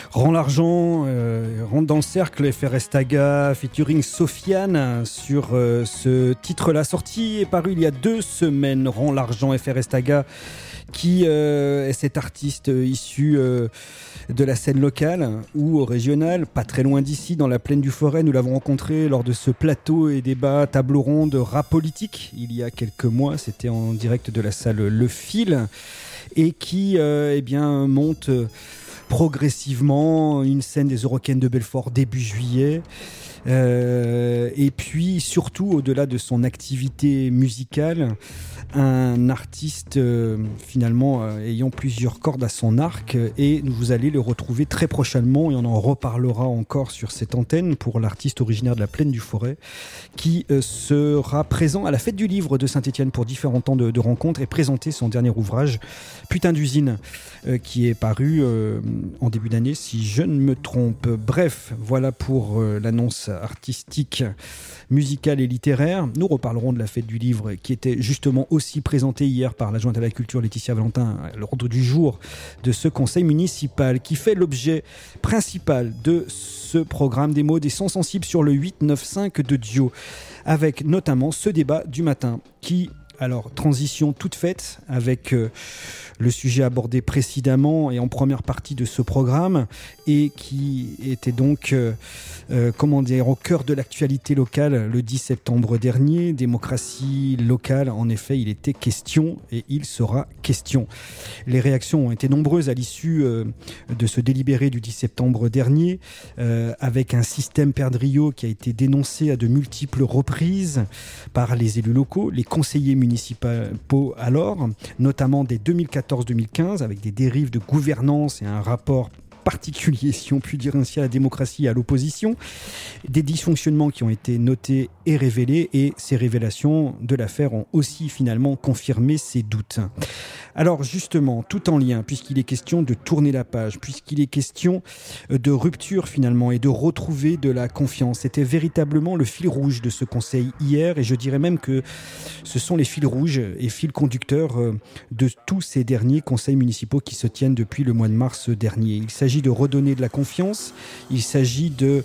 Rends l'argent, rentre dans le cercle, FRS Taga, featuring Sofiane sur ce titre-là, sorti et paru il y a 2 semaines. Rends l'argent, FRS Taga, qui est cet artiste issu de la scène locale ou régionale, pas très loin d'ici, dans la plaine du Forêt. Nous l'avons rencontré lors de ce plateau et débat table ronde rap politique il y a quelques mois. C'était en direct de la salle Le Fil, et qui monte progressivement une scène des Eurocaines de Belfort début juillet. Et puis surtout, au-delà de son activité musicale, un artiste ayant plusieurs cordes à son arc, et vous allez le retrouver très prochainement, et on en reparlera encore sur cette antenne pour l'artiste originaire de la plaine du Forêt, qui sera présent à la fête du livre de Saint-Étienne pour différents temps de rencontres et présenter son dernier ouvrage Putain d'usine, qui est paru en début d'année si je ne me trompe. Bref, voilà pour l'annonce artistique, musicale et littéraire. Nous reparlerons de la fête du livre, qui était justement aussi présentée hier par l'adjointe à la culture Laetitia Valentin à l'ordre du jour de ce conseil municipal, qui fait l'objet principal de ce programme des mots, des sons sensibles sur le 8-9-5 de Dio, avec notamment ce débat du matin qui... Alors, transition toute faite avec le sujet abordé précédemment et en première partie de ce programme, et qui était donc au cœur de l'actualité locale le 10 septembre dernier. Démocratie locale, en effet, il était question et il sera question. Les réactions ont été nombreuses à l'issue de ce délibéré du 10 septembre dernier, avec un système perdriau qui a été dénoncé à de multiples reprises par les élus locaux, les conseillers municipaux alors, notamment dès 2014-2015, avec des dérives de gouvernance et un rapport particulier, si on peut dire ainsi, à la démocratie et à l'opposition, des dysfonctionnements qui ont été notés et révélés, et ces révélations de l'affaire ont aussi finalement confirmé ces doutes. Alors justement, tout en lien, puisqu'il est question de tourner la page, puisqu'il est question de rupture finalement et de retrouver de la confiance, c'était véritablement le fil rouge de ce conseil hier, et je dirais même que ce sont les fils rouges et fils conducteurs de tous ces derniers conseils municipaux qui se tiennent depuis le mois de mars dernier. Il s'agit de redonner de la confiance, il s'agit de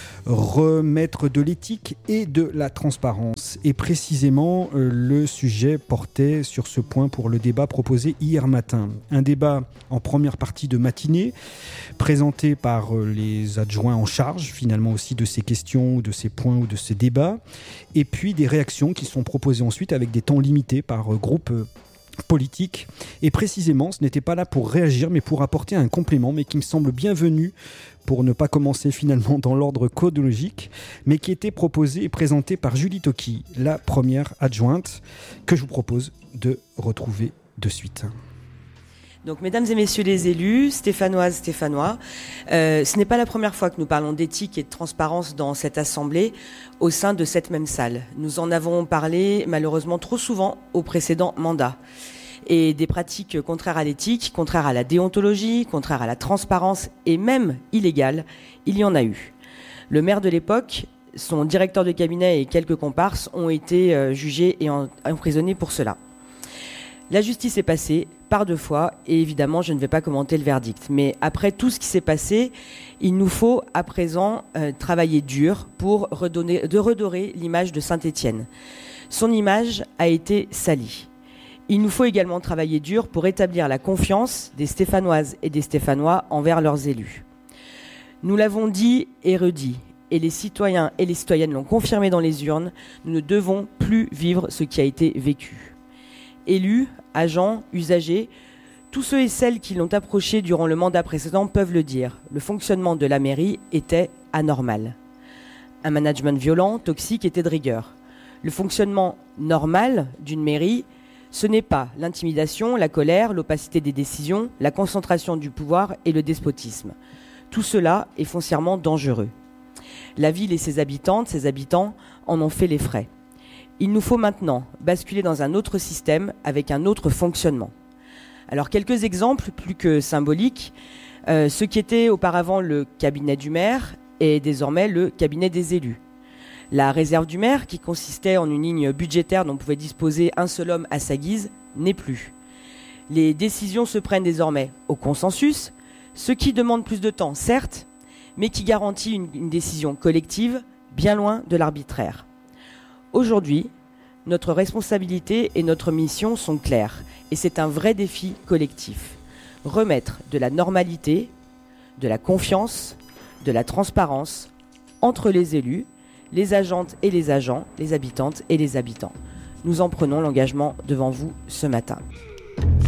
remettre de l'éthique et de la transparence. Et précisément, le sujet portait sur ce point pour le débat proposé hier matin. Un débat en première partie de matinée, présenté par les adjoints en charge, finalement aussi, de ces questions, de ces points ou de ces débats. Et puis des réactions qui sont proposées ensuite avec des temps limités par groupe politique. Et précisément, ce n'était pas là pour réagir, mais pour apporter un complément, mais qui me semble bienvenu, pour ne pas commencer finalement dans l'ordre chronologique, mais qui était proposé et présenté par Julie Toki, la première adjointe, que je vous propose de retrouver de suite. Donc, mesdames et messieurs les élus, stéphanoises, stéphanois, ce n'est pas la première fois que nous parlons d'éthique et de transparence dans cette assemblée au sein de cette même salle. Nous en avons parlé malheureusement trop souvent au précédent mandat. Et des pratiques contraires à l'éthique, contraires à la déontologie, contraires à la transparence et même illégales, il y en a eu. Le maire de l'époque, son directeur de cabinet et quelques comparses ont été jugés et emprisonnés pour cela. La justice est passée par 2 fois et évidemment je ne vais pas commenter le verdict. Mais après tout ce qui s'est passé, il nous faut à présent travailler dur pour redorer l'image de Saint-Étienne. Son image a été salie. Il nous faut également travailler dur pour établir la confiance des Stéphanoises et des Stéphanois envers leurs élus. Nous l'avons dit et redit, et les citoyens et les citoyennes l'ont confirmé dans les urnes, nous ne devons plus vivre ce qui a été vécu. Élus, agents, usagers, tous ceux et celles qui l'ont approché durant le mandat précédent peuvent le dire. Le fonctionnement de la mairie était anormal. Un management violent, toxique était de rigueur. Le fonctionnement normal d'une mairie, ce n'est pas l'intimidation, la colère, l'opacité des décisions, la concentration du pouvoir et le despotisme. Tout cela est foncièrement dangereux. La ville et ses habitantes, ses habitants en ont fait les frais. Il nous faut maintenant basculer dans un autre système avec un autre fonctionnement. Alors quelques exemples plus que symboliques. Ce qui était auparavant le cabinet du maire est désormais le cabinet des élus. La réserve du maire, qui consistait en une ligne budgétaire dont pouvait disposer un seul homme à sa guise, n'est plus. Les décisions se prennent désormais au consensus, Ce qui demande plus de temps, certes, mais qui garantit une décision collective bien loin de l'arbitraire. Aujourd'hui, notre responsabilité et notre mission sont claires et c'est un vrai défi collectif. Remettre de la normalité, de la confiance, de la transparence entre les élus, les agentes et les agents, les habitantes et les habitants. Nous en prenons l'engagement devant vous ce matin.